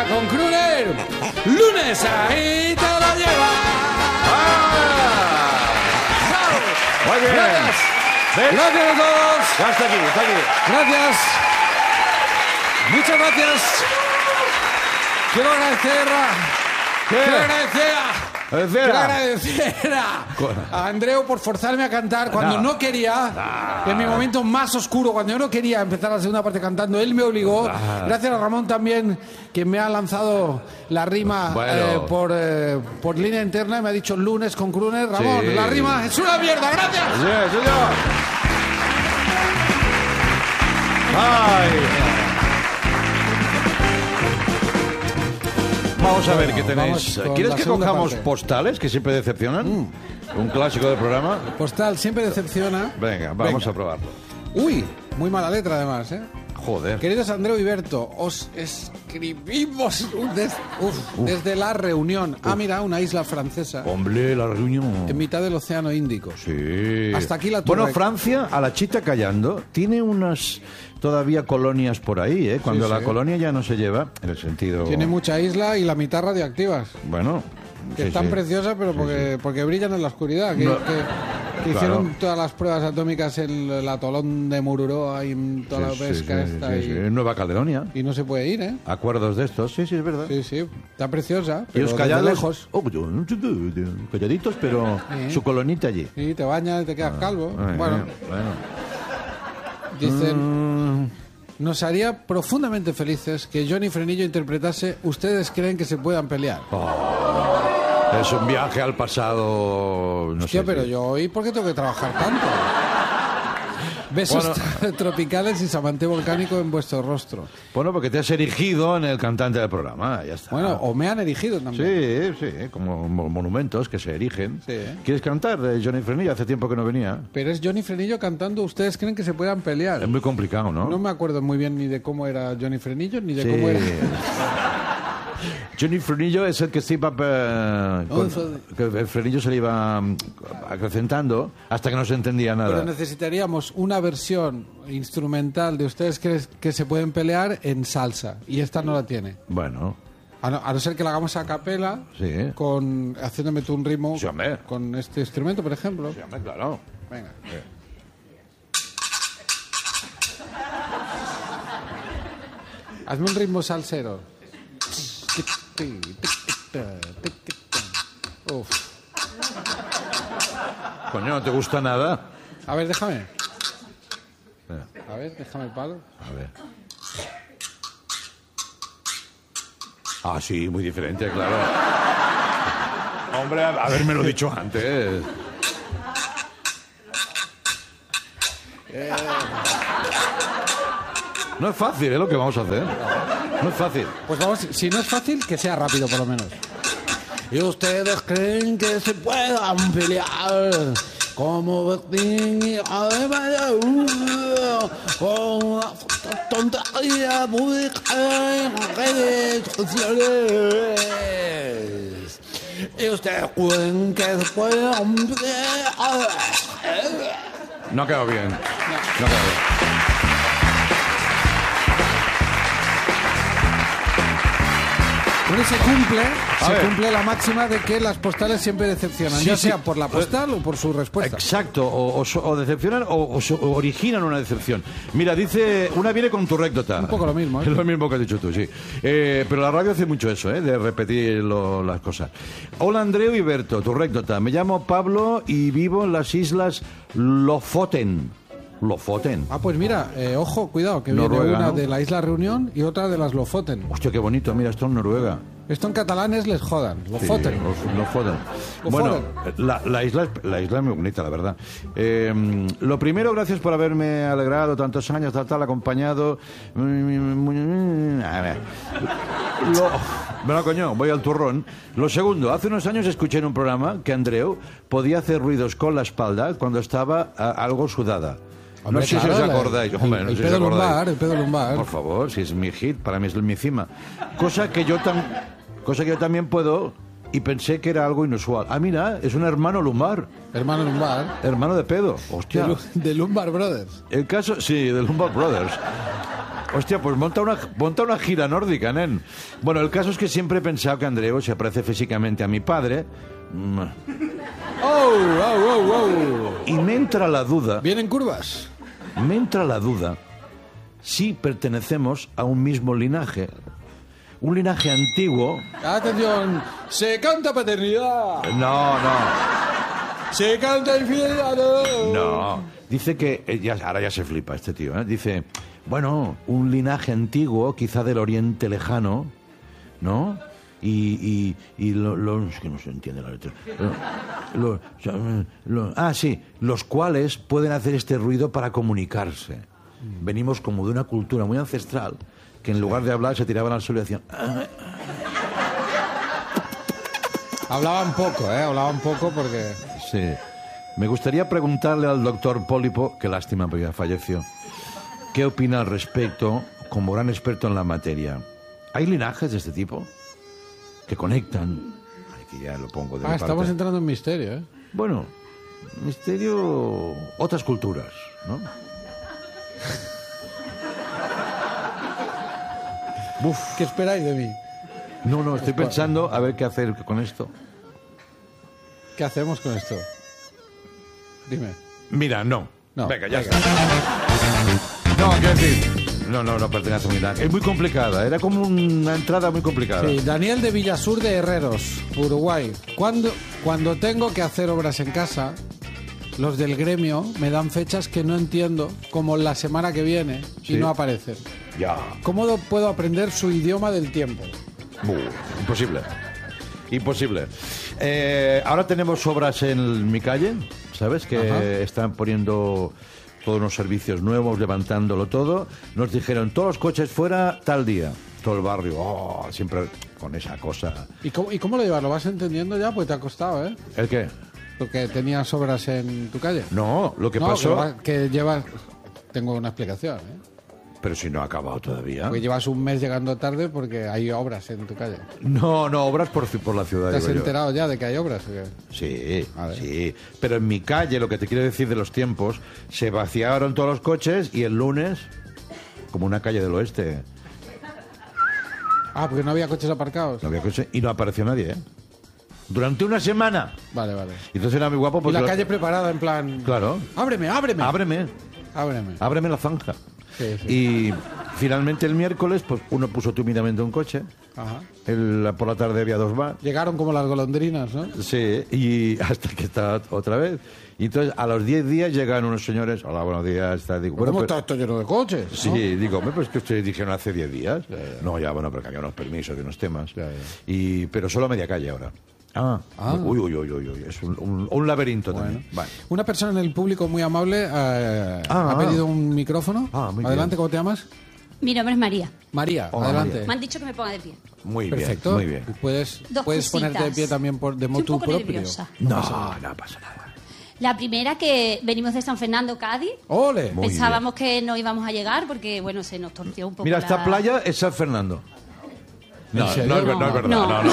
Venga, con Kruner. Lunes, ahí te lo llevas. Muy bien. Gracias. ¿Ves? Gracias a todos. Ya está aquí, está aquí. Gracias. Muchas gracias. Quiero agradecer a Andreu por forzarme a cantar cuando no quería, en mi momento más oscuro, cuando yo no quería empezar la segunda parte cantando, él me obligó. Gracias a Ramón también, que me ha lanzado la rima por línea interna y me ha dicho lunes con Kruner. Ramón, Sí. la rima es una mierda, gracias. Sí, señor. Ay. Vamos a ver qué tenéis. vamos con ¿Quieres la que segunda cojamos parte. postales que siempre decepcionan? Un clásico del programa. Postal siempre decepciona. Venga, vamos a probarlo. Uy, muy mala letra además, ¿eh? Joder. Queridos Andreu y Berto, os escribimos desde la Reunión. Ah, mira, una isla francesa Hombre, la reunión. en mitad del Océano Índico. Sí. Hasta aquí la turra. Bueno, Francia, a la chita callando, tiene unas todavía colonias por ahí, ¿eh? Cuando Sí, la sí. colonia ya no se lleva, en el sentido... Tiene mucha isla y la mitad radioactivas. Bueno... Que sí, están sí. preciosas, pero porque brillan en la oscuridad. Que, No. que hicieron todas las pruebas atómicas en el atolón de Mururoa y en toda la Sí, pesca sí, esta. sí, y, sí. En Nueva Caledonia. y no se puede ir, ¿eh? Acuerdos de estos, sí, es verdad. Sí, sí, está preciosa, Y pero los desde callados, lejos. calladitos, pero Sí. su colonita allí. Y te bañas y te quedas calvo. Ay, Bueno, bueno. dicen... Nos haría profundamente felices que Johnny Frenillo interpretase ¿Ustedes creen que se puedan pelear? Es un viaje al pasado, no Hostia, sé. pero yo hoy, ¿por qué tengo que trabajar tanto? Besos tropicales y samante volcánico en vuestro rostro. Bueno, porque te has erigido en el cantante del programa, ya está. Bueno, o me han erigido también. Sí, como monumentos que se erigen. Sí. ¿Quieres cantar, Johnny Frenillo? Hace tiempo que no venía. Pero es Johnny Frenillo cantando ¿Ustedes creen que se puedan pelear? Es muy complicado, ¿no? No me acuerdo muy bien ni de cómo era Johnny Frenillo, ni de Sí. cómo era... Johnny Frenillo es el que se iba... que el Frenillo se le iba acrecentando hasta que no se entendía nada. Pero necesitaríamos una versión instrumental de Ustedes creen que se pueden pelear en salsa. Y esta no la tiene. Bueno, A no ser que la hagamos a capela, sí. haciéndome tú un ritmo Sí, hombre. con este instrumento, por ejemplo. Sí, hombre, claro. Venga. Hazme un ritmo salsero. Uf. Coño, ¿no te gusta nada? A ver, déjame. A ver, déjame el palo. A ver. Ah, sí, muy diferente, claro. Hombre, habérmelo dicho antes. No es fácil, lo que vamos a hacer. No es fácil. Pues vamos, si no es fácil, que sea rápido por lo menos. ¿Y ustedes creen que se puedan pelear como Bertín y Además con una tontería pública en redes sociales? ¿Y ustedes creen que se puedan pelear? No ha quedado bien. No ha quedado bien. Bueno, se cumple la máxima de que las postales siempre decepcionan, Sí, ya sí. sea por la postal o por su respuesta. Exacto, o decepcionan o originan una decepción. Mira, dice, una viene con tu récdota. Un poco lo mismo, ¿eh? Es lo mismo que has dicho tú, sí. Pero la radio hace mucho eso, de repetir las cosas. Hola Andreu y Berto, tu récdota. Me llamo Pablo y vivo en las islas Lofoten. Lofoten. Ah, pues mira, ojo, cuidado, que Noruega, viene una ¿no? de la isla Reunión y otra de las Lofoten. Hostia, qué bonito, mira, esto en Noruega. Esto en catalán es les jodan, Lofoten. Sí, Lofoten. Lofoten. Bueno, la isla es muy bonita, la verdad. Lo primero, gracias por haberme alegrado tantos años, tal, acompañado. A ver. Bueno, coño, voy al turrón. Lo segundo, hace unos años escuché en un programa que Andreu podía hacer ruidos con la espalda cuando estaba algo sudada. Hombre, no sé claro, si os acordáis. Hombre, no el sé si os pedo acordáis. lumbar, el pedo lumbar. Por favor, si es mi hit, para mí es mi cima. Cosa que yo también puedo, y pensé que era algo inusual. Ah, mira, es un hermano lumbar. Hermano lumbar. Hermano de pedo. Hostia. De Lumbar Brothers. El caso, sí, de Lumbar Brothers. Hostia, pues monta una gira nórdica, nen. Bueno, el caso es que siempre he pensado que Andreu se parece físicamente a mi padre. Y me entra la duda. ¿Vienen curvas? Me entra la duda si pertenecemos a un mismo linaje. Un linaje antiguo. Atención, se canta paternidad. No. Se canta infidelidad. No. Dice que ahora ya se flipa este tío, ¿eh? Dice, bueno, un linaje antiguo, quizá del Oriente Lejano, ¿no? Y es que no se entiende la letra. Sí, los cuales pueden hacer este ruido para comunicarse. Venimos como de una cultura muy ancestral que en lugar de hablar se tiraban al suelo y hacían... Hablaban poco porque... Sí. Me gustaría preguntarle al doctor Pólipo, qué lástima porque ya falleció, qué opina al respecto como gran experto en la materia. ¿Hay linajes de este tipo que conectan? Aquí ya lo pongo de mi parte. Estamos entrando en misterio, ¿eh? Bueno, misterio... otras culturas, ¿no? Uf. ¿Qué esperáis de mí? No, estoy pensando a ver qué hacer con esto. ¿Qué hacemos con esto? Dime. Mira, no. Venga, ya venga. está. No, quiero decir... No pertenece a un linaje. Es muy complicada, era como una entrada muy complicada. Sí, Daniel de Villasur de Herreros, Uruguay. Cuando tengo que hacer obras en casa, los del gremio me dan fechas que no entiendo, como la semana que viene, ¿Sí? y no aparecen. Ya. ¿Cómo puedo aprender su idioma del tiempo? Imposible. Ahora tenemos obras en mi calle, ¿sabes? Que están poniendo todos unos servicios nuevos, levantándolo todo. Nos dijeron, todos los coches fuera tal día. Todo el barrio, siempre con esa cosa. ¿Y cómo lo llevas? ¿Lo vas entendiendo ya? Pues te ha costado, ¿eh? ¿El qué? Porque tenías obras en tu calle. No, lo que pasó... Que llevas... Tengo una explicación, ¿eh? Pero si no ha acabado todavía. Porque llevas un mes llegando tarde porque hay obras en tu calle. No, obras por la ciudad. ¿Te has enterado ya de que hay obras? ¿O qué? Sí. Pero en mi calle, lo que te quiero decir de los tiempos, se vaciaron todos los coches y el lunes, como una calle del oeste. Porque no había coches aparcados. No había coches y no apareció nadie, ¿eh? Durante una semana. Vale. Y entonces era muy guapo porque... Y la calle preparada en plan... Claro. ¡Ábreme! Ábreme la zanja. Sí. Y finalmente el miércoles, pues uno puso tímidamente un coche. Ajá. Por la tarde había dos más. Llegaron como las golondrinas, ¿no? Sí, y hasta que está otra vez. Y entonces a los 10 días llegan unos señores. Hola, buenos días. Digo, ¿Cómo está esto lleno de coches? Sí, ¿no? Digo, pues que ustedes dijeron hace 10 días. Ya. No, ya, bueno, porque había unos permisos de unos temas. Ya. Pero solo a media calle ahora. Uy. Es un laberinto también. Vale. Una persona en el público muy amable ha pedido un micrófono. Adelante, ¿cómo te llamas? Mi nombre es María. María, Hola, adelante. María. Me han dicho que me ponga de pie. Muy Perfecto. Bien, muy bien. Puedes Cositas. ponerte de pie también de motu Estoy un poco propio. nerviosa. No pasa nada. La primera, que venimos de San Fernando, Cádiz. ¡Ole! Muy Pensábamos que no íbamos a llegar porque, bueno, se nos torció un poco. Mira, esta playa es San Fernando. ¿En serio? No es verdad. No.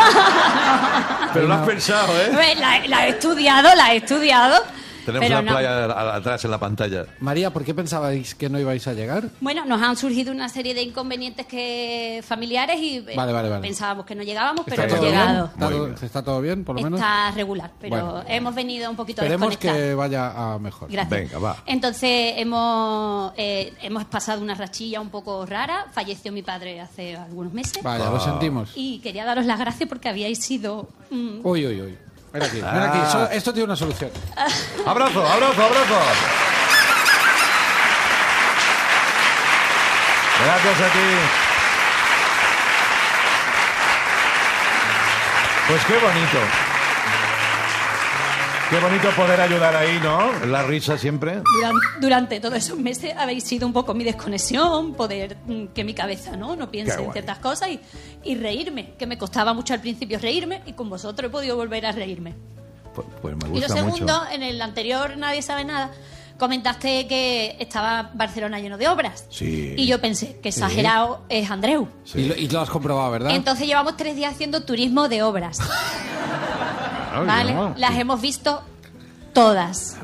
Pero lo has pensado, ¿eh? La he estudiado. Tenemos pero una playa atrás en la pantalla. María, ¿por qué pensabais que no ibais a llegar? Bueno, nos han surgido una serie de inconvenientes familiares y Vale. pensábamos que no llegábamos, pero ¿Está hemos todo bien? llegado. ¿Está todo bien, por lo menos? Está regular, pero Bueno. hemos venido un poquito Esperemos desconectados. que vaya a mejor. Gracias. Venga, va. Entonces hemos pasado una rachilla un poco rara. Falleció mi padre hace algunos meses. Vaya, lo sentimos. Y quería daros las gracias porque habíais sido... Uy. Mira aquí. Esto tiene una solución. ¡Abrazo! Gracias a ti. Pues qué bonito. Qué bonito poder ayudar ahí, ¿no? La risa siempre. Durante todos esos meses habéis sido un poco mi desconexión, poder que mi cabeza no piense en ciertas cosas y reírme, que me costaba mucho al principio reírme y con vosotros he podido volver a reírme. Pues me gusta y lo segundo, mucho. en el anterior Nadie Sabe Nada, comentaste que estaba Barcelona lleno de obras. Sí. Y yo pensé que exagerado es Andreu. Sí. Y lo has comprobado, ¿verdad? Entonces llevamos 3 días haciendo turismo de obras. ¿Vale? Las hemos visto todas.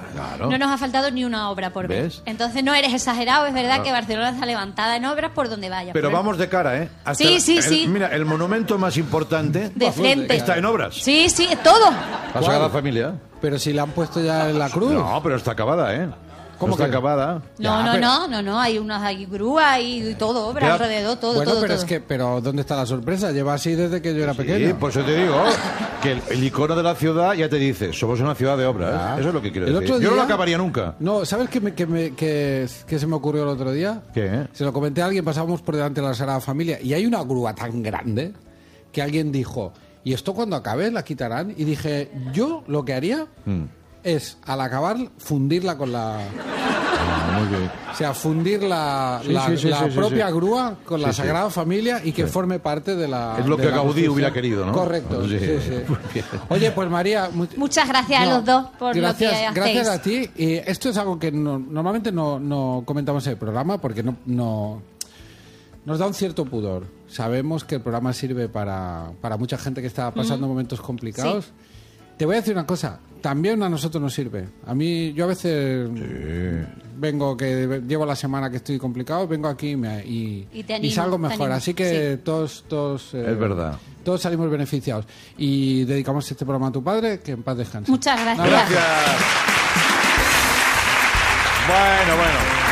Claro. No nos ha faltado ni una obra por ver. ¿Ves? Entonces no eres exagerado, es verdad que Barcelona está levantada en obras por donde vaya. Pero vamos de cara, ¿eh? Sí. Mira, el monumento más importante De frente. está en obras. Sí, es todo. La Sagrada Familia. Pero si la han puesto ya en la cruz. No, pero está acabada, ¿eh? ¿Cómo está que? acabada? No, hay grúas y todo, obra Ya. alrededor, todo, Bueno, todo. pero todo. es que, pero ¿dónde está la sorpresa? Lleva así desde que yo era Sí, pequeño. por eso te digo que el icono de la ciudad ya te dice, somos una ciudad de obras. Ah. Eso es lo que quiero El decir. otro Yo no lo día- acabaría nunca. No, ¿sabes qué se me ocurrió el otro día? ¿Qué? Se lo comenté a alguien, pasábamos por delante de la Sagrada Familia y hay una grúa tan grande que alguien dijo, ¿y esto cuando acabe la quitarán? Y dije, yo lo que haría es, al acabar, fundirla con la... Muy bien. O sea, fundir la Sí, propia sí. grúa con la Sí, sí. Sagrada Familia y que forme parte de la... Es lo de que la Gaudí construcción. hubiera querido, ¿no? Correcto, Sí. sí. Muy bien. Oye, pues María... Muchas gracias a los dos por gracias, lo que hacéis. gracias a ti. Y esto es algo que normalmente no comentamos en el programa porque no nos da un cierto pudor. Sabemos que el programa sirve para mucha gente que está pasando momentos complicados. Sí. Te voy a decir una cosa, también a nosotros nos sirve. A mí, yo a veces vengo, que llevo la semana que estoy complicado, vengo aquí Y te animo, salgo te mejor. animo, Así que sí. todos Es verdad. todos salimos beneficiados. Y dedicamos este programa a tu padre, que en paz descanse. Muchas gracias. Gracias. Bueno.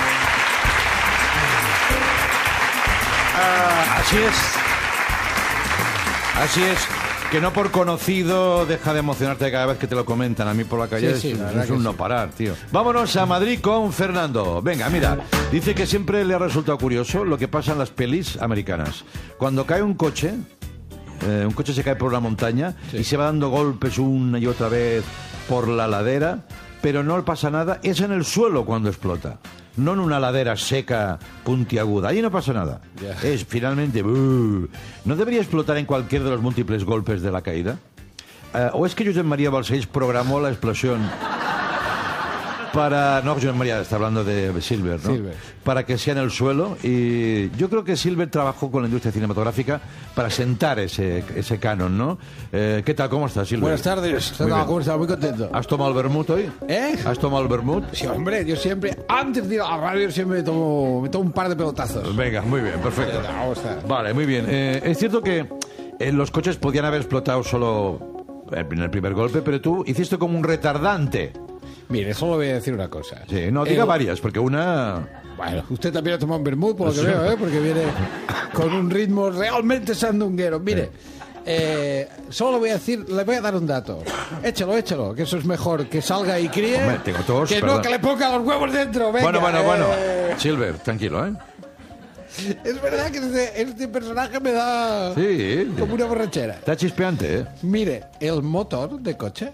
Así es. Que no por conocido deja de emocionarte cada vez que te lo comentan. A mí por la calle Sí, es, la verdad es un que no sí. parar, tío. Vámonos a Madrid con Fernando. Venga, mira. Dice que siempre le ha resultado curioso lo que pasa en las pelis americanas. Cuando cae un coche se cae por una montaña y se va dando golpes una y otra vez por la ladera, pero no le pasa nada. Es en el suelo cuando explota. No en una ladera seca, puntiaguda. Ahí no pasa nada. Ya. Es finalmente... ¿No debería explotar en cualquier de los múltiples golpes de la caída? ¿O es que Josep María Balcells programó la explosión para... No, Josep María está hablando de Silver, ¿no? Silver. Para que sea en el suelo. Y yo creo que Silver trabajó con la industria cinematográfica para sentar ese canon, ¿no? ¿Qué tal? ¿Cómo estás, Silver? Buenas tardes. Muy bien. ¿Cómo estás? Muy contento. ¿Has tomado el vermut hoy? ¿Eh? ¿Has tomado el vermut? Sí, hombre, yo siempre, antes de ir a la radio, siempre me tomo un par de pelotazos. Venga, muy bien, perfecto. Vamos a ver. Vale, muy bien. Es cierto que los coches podían haber explotado solo en el primer golpe, pero tú hiciste como un retardante. Mire, solo voy a decir una cosa. Sí, no, diga varias, porque una... Bueno, usted también ha tomado un vermut, por lo que Sí. veo, ¿eh? Porque viene con un ritmo realmente sandunguero. Mire, solo voy a decir, le voy a dar un dato. Échalo, que eso es mejor, que salga y críe. Hombre, tengo tos, que perdón. no, que le ponga los huevos dentro. Venga, Bueno. Silver, tranquilo, ¿eh? Es verdad que este personaje me da Sí. como una borrachera. Está chispeante, ¿eh? Mire, el motor de coche...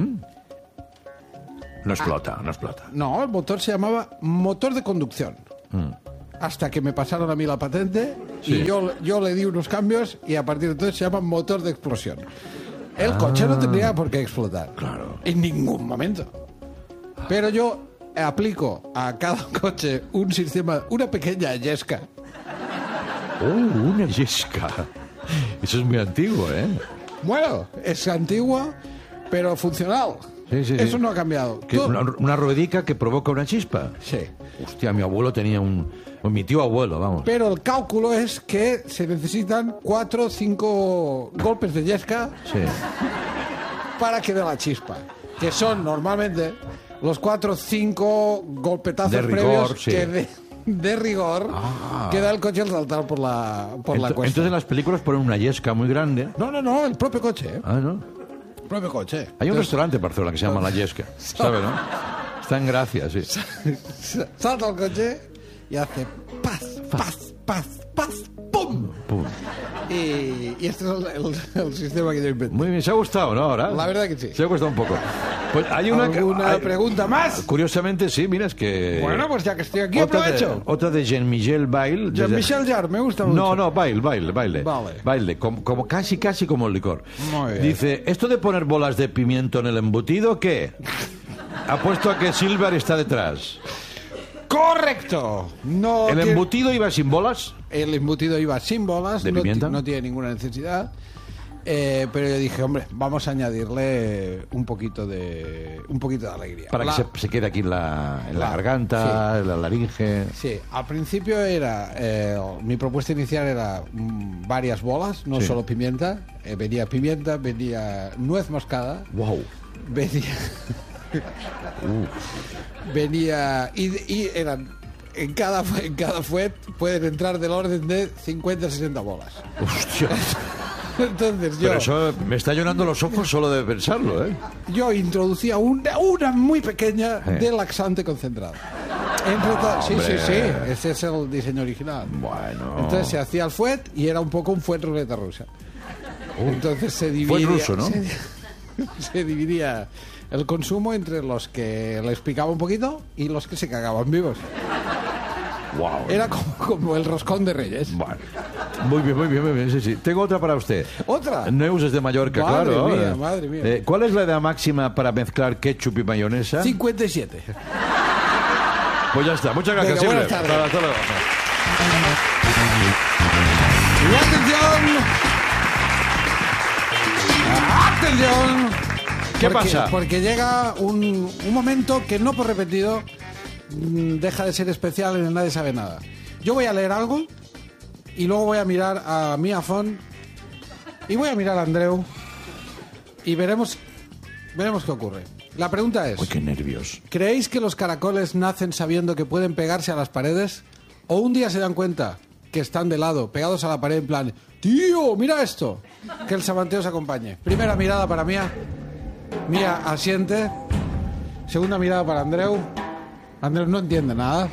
No explota. No, el motor se llamaba motor de conducción. Hasta que me pasaron a mí la patente Sí. y yo le di unos cambios y a partir de entonces se llama motor de explosión. El coche no tendría por qué explotar. Claro. En ningún momento. Pero yo aplico a cada coche un sistema, una pequeña yesca. Una yesca. Eso es muy antiguo, ¿eh? Bueno, es antigua, pero funcional. Sí. Eso no ha cambiado. Que una ruedica que provoca una chispa. Sí. Hostia, mi abuelo tenía mi tío abuelo, vamos. Pero el cálculo es que se necesitan 4 o 5 golpes de yesca Sí. para que dé la chispa. Que son normalmente los 4 o 5 golpetazos De rigor, previos sí. que de rigor que da el coche al saltar por la cuesta. Entonces en las películas ponen una yesca muy grande. No, el propio coche. ¿eh? Ah, ¿no? El propio coche. Hay un Entonces, restaurante en Barcelona que se llama La Yesca. ¿Sabe, no? Está en Gracia, sí. salta el coche y hace paz, ¡pum! Pum. Y este es el sistema que yo inventé. Muy bien, ¿se ha gustado, no? Ahora. La verdad que sí. Se ha gustado un poco. Pues hay una... ¿Alguna pregunta más? Curiosamente, sí, mira, es que... Bueno, pues ya que estoy aquí, otra aprovecho. otra de Jean-Michel Bail. Jean-Michel Jarre, me gusta mucho. No, baile. Vale. Baile, como casi como el licor. Muy bien. Dice, ¿esto de poner bolas de pimiento en el embutido, qué? Apuesto a que Silver está detrás. ¡Correcto! No ¿El tiene- embutido iba sin bolas? el embutido iba sin bolas, ¿De pimienta? no tiene ninguna necesidad. Pero yo dije, hombre, vamos a añadirle un poquito de alegría. Para que se quede aquí en la garganta, en la laringe. Sí, al principio era... mi propuesta inicial era varias bolas, no Sí. solo pimienta. Venía pimienta, venía nuez moscada, ¡Wow! venía... venía... Y eran... En cada fuet pueden entrar del orden de 50 a 60 bolas. ¡Hostia! Entonces Pero eso me está llenando los ojos solo de pensarlo, ¿eh? yo introducía una muy pequeña de laxante concentrado. Sí, ese es el diseño original. Bueno. Entonces se hacía el fuet y era un poco un fuet ruleta rusa. Entonces se dividía... Fuet ruso, ¿no? Se dividía el consumo entre los que les picaba un poquito y los que se cagaban vivos. Wow. Era como el roscón de Reyes. Bueno. Muy bien, sí. Tengo otra para usted. ¿Otra? Neus es de Mallorca, Madre claro. mía, madre mía. ¿Cuál es la edad máxima para mezclar ketchup y mayonesa? 57. Pues ya está. Muchas gracias, Venga, buenas Silver. tardes. Hasta luego. Y ¡atención! ¿Qué pasa? Porque llega un momento que no por repetido deja de ser especial en el Nadie Sabe Nada. Yo voy a leer algo y luego voy a mirar a Mia Font y voy a mirar a Andreu y veremos qué ocurre. La pregunta es... Uy, qué nervios. ¿Creéis que los caracoles nacen sabiendo que pueden pegarse a las paredes? ¿O un día se dan cuenta que están de lado, pegados a la pared en plan, tío, mira esto? Que el samanteo se acompañe. Primera mirada para Mía. Mía asiente. Segunda mirada para Andreu. Andreu no entiende nada.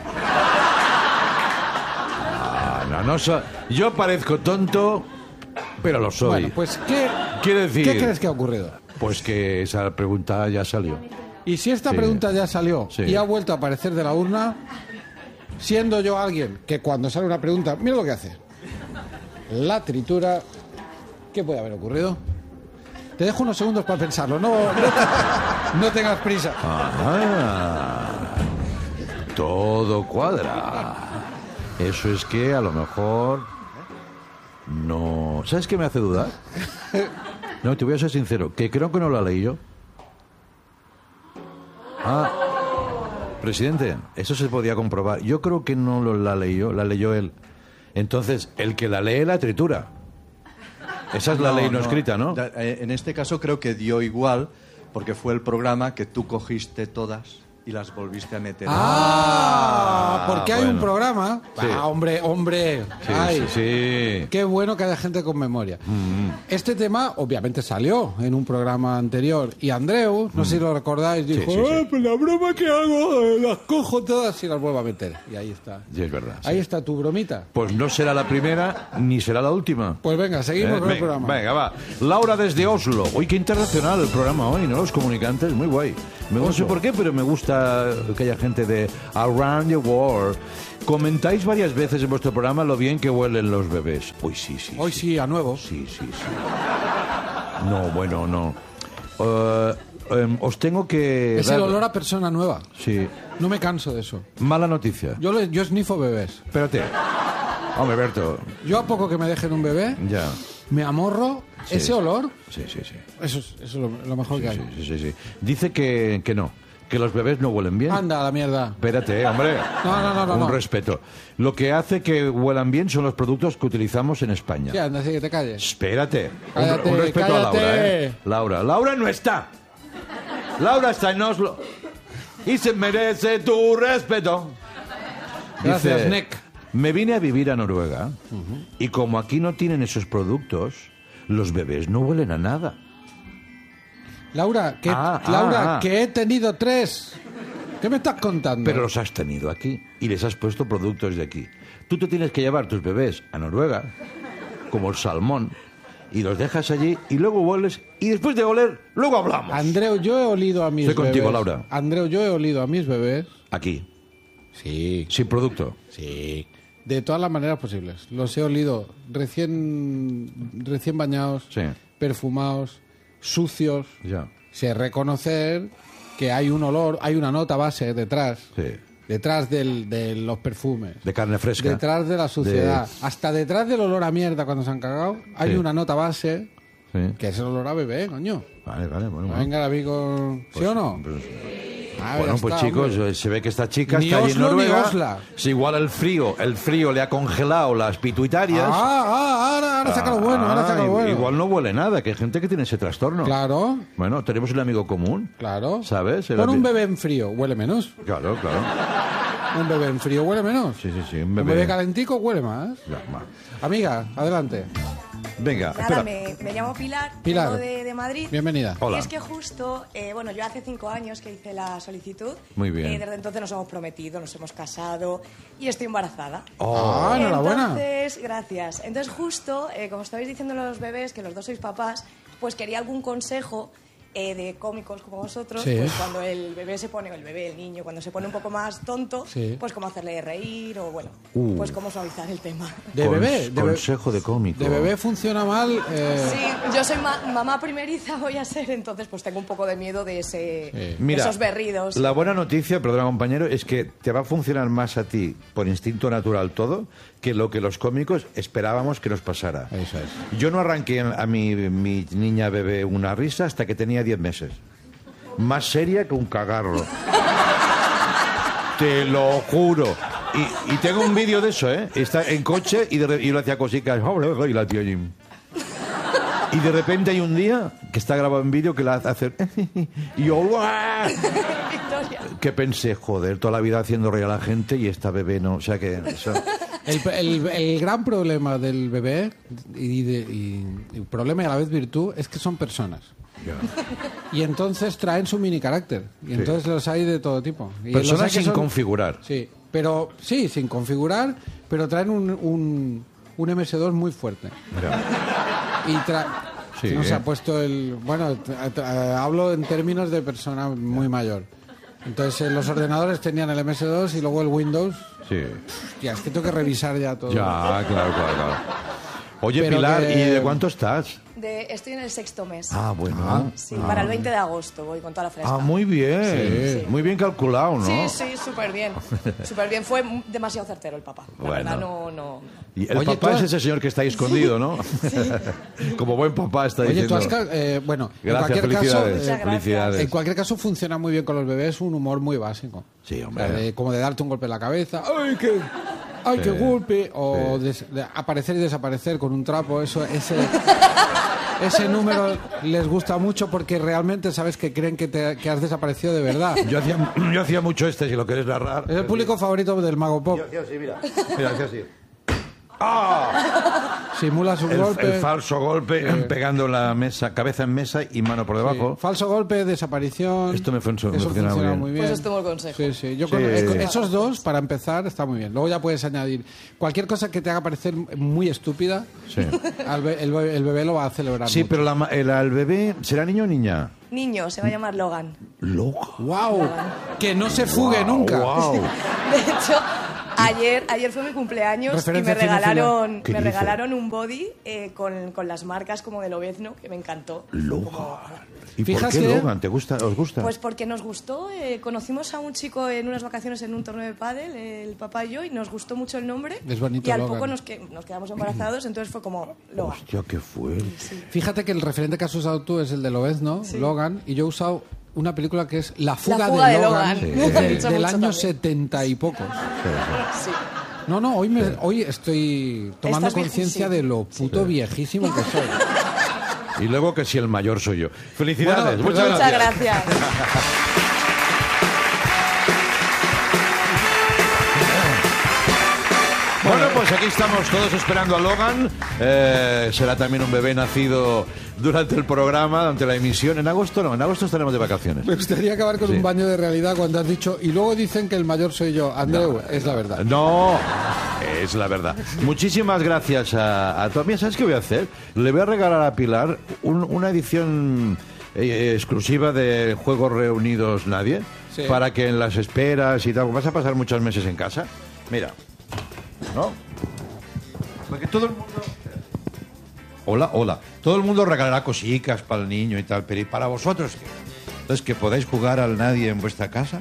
Yo parezco tonto, pero lo soy. Bueno, pues ¿qué crees que ha ocurrido? Pues que esa pregunta ya salió. Y si esta Sí. pregunta ya salió Sí. y ha vuelto a aparecer de la urna, siendo yo alguien que cuando sale una pregunta, mira lo que hace. La tritura. ¿Qué puede haber ocurrido? Te dejo unos segundos para pensarlo. No tengas prisa. Todo cuadra. Eso es que a lo mejor no... ¿Sabes qué me hace dudar? No, te voy a ser sincero, que creo que no la leí yo. Presidente, eso se podía comprobar. Yo creo que no la leí yo, la leyó él. Entonces, el que la lee la tritura. Esa es la ley no escrita, ¿no? En este caso creo que dio igual, porque fue el programa que tú cogiste todas y las volviste a meter. Porque hay un bueno. programa. Sí. Hombre. Sí, Ay, sí. qué bueno que haya gente con memoria. Este tema, obviamente, salió en un programa anterior. Y Andreu, no sé si lo recordáis, dijo: sí. Pues la broma que hago, las cojo todas y las vuelvo a meter. Y ahí está. Sí, es verdad. sí. Ahí está tu bromita. Pues no será la primera ni será la última. Pues venga, seguimos con el Venga, programa. venga, va. Laura desde Oslo. Uy, qué internacional el programa hoy, ¿no? Los comunicantes, muy guay. No sé por qué, pero me gusta que haya gente de Around the World. Comentáis varias veces en vuestro programa lo bien que huelen los bebés. Uy, sí. Hoy sí, a nuevo. Sí. No, bueno, no. Os tengo que Es el olor a persona nueva. Sí. No me canso de eso. Mala noticia. Yo snifo bebés. Espérate. Hombre, Berto. Yo a poco que me dejen un bebé, Ya. me amorro. Sí. Ese olor, Sí. eso es lo mejor que hay. Sí. Dice que no. Que los bebés no huelen bien. Anda a la mierda. Espérate, hombre. No. Un respeto. Lo que hace que huelan bien son los productos que utilizamos en España. Sí, anda, así que te calles. Espérate. Cállate, un respeto cállate. a Laura, Laura no está. Laura está en Oslo. Y se merece tu respeto. Gracias, Dice, Nick. me vine a vivir a Noruega y como aquí no tienen esos productos, los bebés no huelen a nada. Laura, que he tenido 3. ¿Qué me estás contando? Pero los has tenido aquí y les has puesto productos de aquí. Tú te tienes que llevar tus bebés a Noruega, como el salmón, y los dejas allí y luego hueles y después de oler, luego hablamos. Andreu, yo he olido a mis Estoy bebés. contigo, Laura. Andreu, yo he olido a mis bebés. Aquí, Sí. sin producto. Sí. De todas las maneras posibles. Los he olido recién bañados, Sí. perfumados, sucios. Ya. Sé reconocer que hay un olor, hay una nota base detrás. Sí. Detrás de los perfumes. De carne fresca. Detrás de la suciedad. Hasta detrás del olor a mierda cuando se han cagado, hay Sí. una nota base Sí. Que es el olor a bebé, coño. Vale, bueno. Venga, David, ¿sí Pues, o no? pues, Ah, bueno, ya pues está, chicos, hombre. se ve que esta chica Ni está allí en Oslo, ni Noruega. Osla. Si igual el frío le ha congelado las pituitarias. Ahora saca lo bueno, ahora saca lo bueno. Igual no huele nada, que hay gente que tiene ese trastorno. Claro, Bueno, tenemos un amigo común. claro. ¿Sabes? Pon un bebé en frío, huele menos. Claro. Un bebé en frío huele menos. Sí, un Un bebé. bebé calentico huele más. Ya, va. Amiga, adelante. Venga, Nada, espera. me llamo Pilar, Pilar. vengo de Madrid. Bienvenida. Hola. Y es que justo, yo hace 5 años que hice la solicitud. Muy bien. Desde entonces nos hemos prometido, nos hemos casado y estoy embarazada. Ah, enhorabuena. Entonces, gracias. Entonces justo, como estabais diciendo los bebés, que los dos sois papás, pues quería algún consejo de cómicos como vosotros, Sí. pues cuando el bebé se pone, o el bebé, el niño, cuando se pone un poco más tonto, Sí. pues cómo hacerle reír o pues cómo suavizar el tema. De bebé. Consejo de cómico. De bebé funciona mal. Sí, yo soy mamá primeriza, voy a ser, entonces pues tengo un poco de miedo de de Mira, esos berridos. la buena noticia, perdona compañero, es que te va a funcionar más a ti por instinto natural todo que lo que los cómicos esperábamos que nos pasara. Eso es. Yo no arranqué a mi niña bebé una risa hasta que tenía 10 meses. Más seria que un cagarro. Te lo juro. Y tengo un vídeo de eso, ¿eh? Está en coche y lo hacía cositas. Y la tía allí. Y de repente hay un día que está grabado en vídeo que la hace hacer... Y yo... ¡guau! Victoria. Que pensé, joder, toda la vida haciendo reír a la gente y esta bebé no. O sea que... Eso... El gran problema del bebé y problema y a la vez virtud es que son personas. Y entonces traen su mini carácter. Y entonces los hay de todo tipo. Y los Personas hay que sin configurar. Sí, pero sí, sin configurar, pero traen un MS2 muy fuerte. Mira. Y Sí. nos ha puesto el... Bueno, hablo en términos de persona muy mayor. Entonces los ordenadores tenían el MS2 y luego el Windows. Sí. Hostia, es que tengo que revisar ya todo. Ya, claro. Oye, Pero Pilar, que- ¿y de cuánto estás? Estoy en el 6º mes. Ah, bueno. Sí, para el 20 de agosto voy con toda la fresca. Ah, muy bien. Sí. Muy bien calculado, ¿no? Sí, súper bien. Súper bien. Fue demasiado certero el papá. La Bueno. verdad, no. Y el Oye, papá tú es has- ese señor que está ahí escondido, ¿no? Como buen papá está Oye, tú diciendo... has... bueno, Gracias, en cualquier caso... felicidades. Muchas gracias. felicidades. En cualquier caso funciona muy bien con los bebés un humor muy básico. Sí, hombre. O sea, como de darte un golpe en la cabeza. ¡Ay, qué golpe! O de aparecer y desaparecer con un trapo. Ese número les gusta mucho porque realmente sabes que creen que has desaparecido de verdad. Yo hacía mucho si lo quieres narrar. Es el público favorito del Mago Pop. Yo sí, mira. Mira, hacía así. Simulas un El golpe. falso golpe pegando la mesa, cabeza en mesa y mano por Sí. debajo. Falso golpe, desaparición. Esto me funciona funciona muy muy bien. bien. Pues estuvo el consejo. Sí. Yo Sí. con esos dos, para empezar, está muy bien. Luego ya puedes añadir cualquier cosa que te haga parecer muy estúpida. Sí. El bebé lo va a celebrar. Sí, mucho. pero el bebé, ¿será niño o niña? Niño, se va a llamar Logan. Loco. ¡Wow! Que no se fugue nunca. Wow. De hecho, ayer fue mi cumpleaños Referencia y me regalaron, ¿Qué me dice? regalaron un body con las marcas como de Lobezno, que me encantó. Logan. ¿Y Fijas por qué que- Logan? ¿Os gusta? Pues porque nos gustó, conocimos a un chico en unas vacaciones en un torneo de pádel, el papá y yo, y nos gustó mucho el nombre. Es bonito, y al Logan. poco nos quedamos embarazados, entonces fue como Logan. Hostia, qué fuerte. Fíjate que el referente que has usado tú es el de Lobezno, Logan, y yo he usado una película que es La fuga, fuga de Logan, Logan. Sí. Me han dicho del mucho año también. 70 y pocos. Sí. No, hoy estoy tomando Estás bien, conciencia sí. de lo puto viejísimo que soy. Y luego que si el mayor soy yo. Felicidades. Bueno, muchas Muchas gracias. gracias. Bueno, pues aquí estamos todos esperando a Logan. Será también un bebé nacido durante el programa, durante la emisión. En agosto no, en agosto estaremos de vacaciones. Me gustaría acabar con Sí. un baño de realidad cuando has dicho, y luego dicen que el mayor soy yo. Andreu, es la verdad. No, es la verdad. Muchísimas gracias a tu amiga. ¿Sabes qué voy a hacer? Le voy a regalar a Pilar una edición exclusiva de Juegos Reunidos Nadie, Sí. para que en las esperas y tal, vas a pasar muchos meses en casa. Mira, ¿no? Porque todo el mundo... Hola. Todo el mundo regalará cositas para el niño y tal, pero ¿y para vosotros qué? Entonces, que podáis jugar al Nadie en vuestra casa,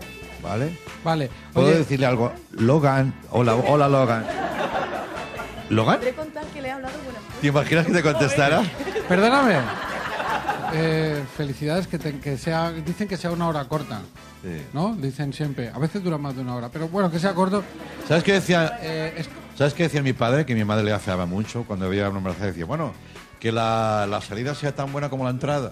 ¿vale? Vale. ¿Puedo Oye, decirle algo? Logan. Hola Logan. ¿Logan? Podré contar que le he hablado buenas cosas. ¿Te imaginas que te contestara? Perdóname. Felicidades, dicen que sea una hora corta. Sí. ¿No? Dicen siempre. A veces dura más de una hora. Pero bueno, que sea corto. ¿Sabes qué decía? ¿Sabes qué decía mi padre? Que mi madre le afeaba mucho cuando veía una embarazada. Decía, bueno, que la salida sea tan buena como la entrada.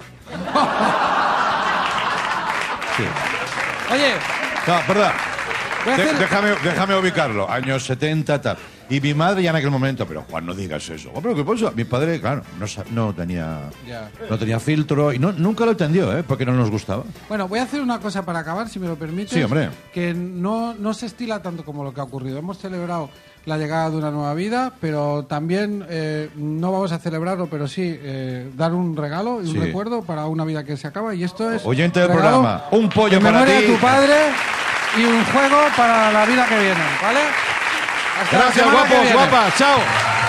Sí. Oye, No, perdón. voy a hacer- Déjame ubicarlo. Años 70, tal. Y mi madre ya en aquel momento, pero Juan, no digas eso. Hombre, ¿qué pasa? Mi padre, claro, no tenía filtro y nunca lo entendió, ¿eh? Porque no nos gustaba. Bueno, voy a hacer una cosa para acabar, si me lo permites. Sí, hombre. Que no se estila tanto como lo que ha ocurrido. Hemos celebrado la llegada de una nueva vida, pero también no vamos a celebrarlo, pero sí dar un regalo y un Sí. recuerdo para una vida que se acaba. Y esto es... Oyente del regalo programa, un pollo en para memoria ti. de tu padre y un juego para la vida que viene, ¿vale? Hasta la Gracias, semana que guapos, viene. guapas. Chao.